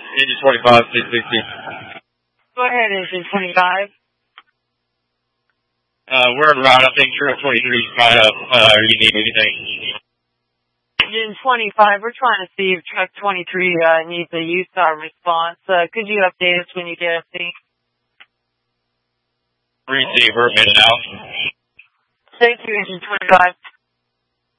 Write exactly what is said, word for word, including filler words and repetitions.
Engine twenty-five, six sixty. Go ahead, Engine twenty-five. Uh, we're en route. I think truck twenty-three is tied up. Uh, you need anything? Engine twenty-five, we're trying to see if truck twenty-three uh, needs a U S A R response. Uh, could you update us when you get a seat? Receiver, made it out. Thank you, Engine twenty-five.